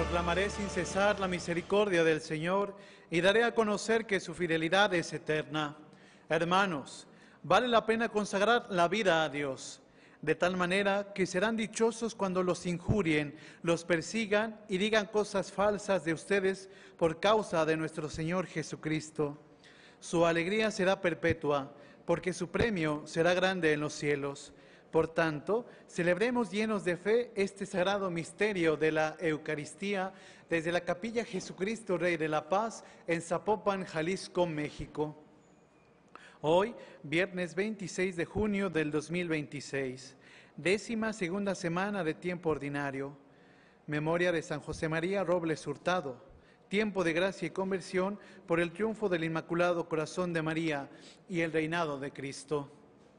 Proclamaré sin cesar la misericordia del Señor y daré a conocer que su fidelidad es eterna. Hermanos, vale la pena consagrar la vida a Dios, de tal manera que serán dichosos cuando los injurien, los persigan y digan cosas falsas de ustedes por causa de nuestro Señor Jesucristo. Su alegría será perpetua, porque su premio será grande en los cielos. Por tanto, celebremos llenos de fe este sagrado misterio de la Eucaristía desde la Capilla Jesucristo Rey de la Paz en Zapopan, Jalisco, México. Hoy, viernes 26 de junio del 2026, 12ª semana de tiempo ordinario. Memoria de San José María Robles Hurtado. Tiempo de gracia y conversión por el triunfo del Inmaculado Corazón de María y el reinado de Cristo.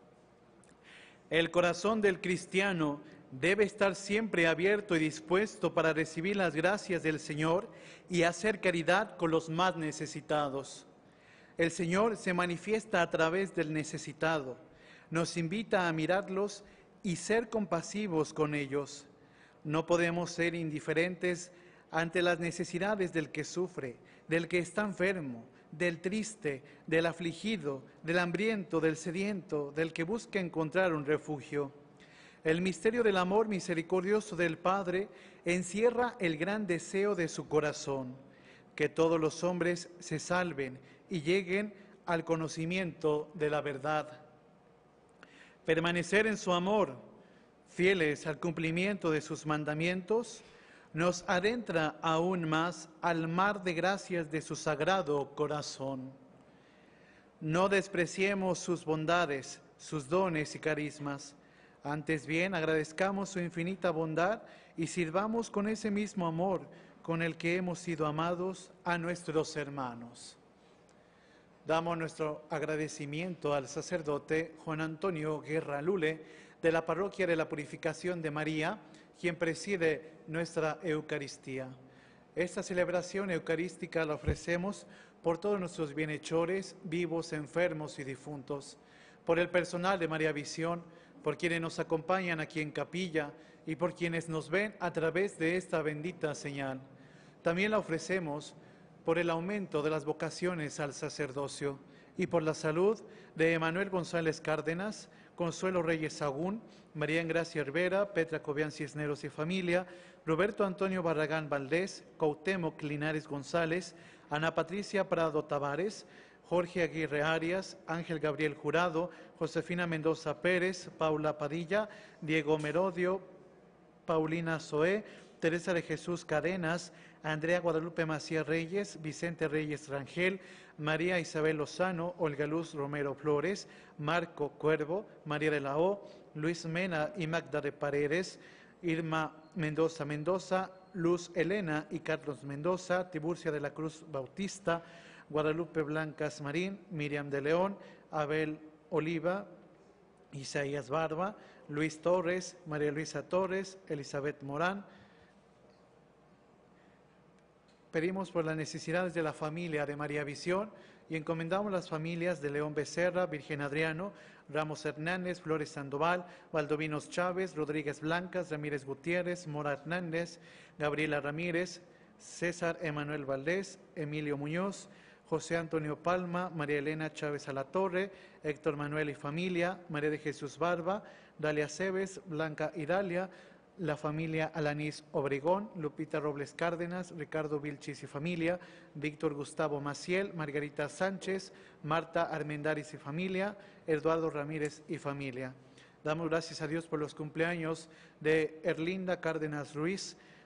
El corazón del cristiano debe estar siempre abierto y dispuesto para recibir las gracias del Señor y hacer caridad con los más necesitados. El Señor se manifiesta a través del necesitado, nos invita a mirarlos y ser compasivos con ellos. No podemos ser indiferentes ante las necesidades del que sufre, del que está enfermo, del triste, del afligido, del hambriento, del sediento, del que busca encontrar un refugio. El misterio del amor misericordioso del Padre encierra el gran deseo de su corazón, que todos los hombres se salven y lleguen al conocimiento de la verdad. Permanecer en su amor, fieles al cumplimiento de sus mandamientos, nos adentra aún más al mar de gracias de su sagrado corazón. No despreciemos sus bondades, sus dones y carismas. Antes bien, agradezcamos su infinita bondad y sirvamos con ese mismo amor con el que hemos sido amados a nuestros hermanos. Damos nuestro agradecimiento al sacerdote Juan Antonio Guerra Lule de la Parroquia de la Purificación de María, quien preside nuestra Eucaristía. Esta celebración eucarística la ofrecemos por todos nuestros bienhechores, vivos, enfermos y difuntos, por el personal de María Visión, por quienes nos acompañan aquí en capilla y por quienes nos ven a través de esta bendita señal. También la ofrecemos por el aumento de las vocaciones al sacerdocio y por la salud de Emanuel González Cárdenas, Consuelo Reyes Sagún, María Engracia Herrera, Petra Cobian Cisneros y familia, Roberto Antonio Barragán Valdés, Cuauhtémoc Linares González, Ana Patricia Prado Tavares, Jorge Aguirre Arias, Ángel Gabriel Jurado, Josefina Mendoza Pérez, Paula Padilla, Diego Merodio, Paulina Zoé, Teresa de Jesús Cadenas, Andrea Guadalupe Macías Reyes, Vicente Reyes Rangel, María Isabel Lozano, Olga Luz Romero Flores, Marco Cuervo, María de la O, Luis Mena y Magda de Paredes, Irma Mendoza Mendoza, Luz Elena y Carlos Mendoza, Tiburcia de la Cruz Bautista, Guadalupe Blancas Marín, Miriam de León, Abel Oliva, Isaías Barba, Luis Torres, María Luisa Torres, Elizabeth Morán. Pedimos por las necesidades de la familia de María Visión y encomendamos las familias de León Becerra, Virgen Adriano, Ramos Hernández, Flores Sandoval, Valdovinos Chávez, Rodríguez Blancas, Ramírez Gutiérrez, Mora Hernández, Gabriela Ramírez, César Emanuel Valdés, Emilio Muñoz, José Antonio Palma, María Elena Chávez Alatorre, Héctor Manuel y familia, María de Jesús Barba, Dalia Cebes, Blanca Idalia, la familia Alanís Obregón, Lupita Robles Cárdenas, Ricardo Vilchis y familia, Víctor Gustavo Maciel, Margarita Sánchez, Marta Armendáriz y familia, Eduardo Ramírez y familia. Damos gracias a Dios por los cumpleaños de Erlinda Cárdenas Ruiz,